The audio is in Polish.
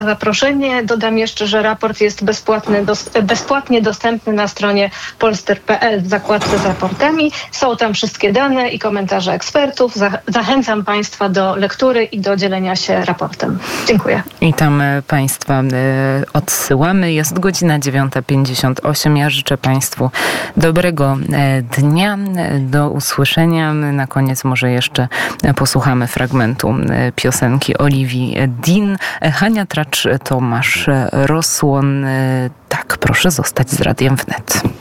zaproszenie. Dodam jeszcze, że raport jest bezpłatnie dostępny na stronie polster.pl w zakładce z raportami. Są tam wszystkie dane i komentarze ekspertów. Zachęcam Państwa do lektury i do dzielenia się raportem. Dziękuję. I tam Państwa odsyłamy. Jest godzina 9:58. Ja życzę Państwu dobrego dnia. Do usłyszenia. Na koniec może jeszcze posłuchamy fragmentu piosenki Oliwii Dean. Hania Tracz, Tomasz Rosłon. Tak, proszę zostać z Radiem Wnet.